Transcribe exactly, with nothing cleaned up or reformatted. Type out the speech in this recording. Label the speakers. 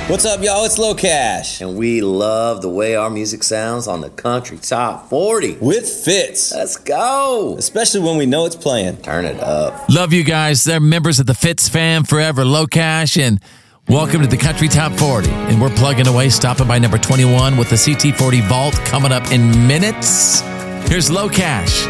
Speaker 1: What's up, y'all? It's Low Cash.
Speaker 2: And we love the way our music sounds on the Country Top forty.
Speaker 1: With Fitz.
Speaker 2: Let's go.
Speaker 1: Especially when we know it's playing.
Speaker 2: Turn it up.
Speaker 3: Love you guys. They're members of the Fitz fam forever. Low Cash, and welcome to the Country Top forty. And we're plugging away, stopping by number twenty-one with the C T forty Vault coming up in minutes. Here's Low Cash.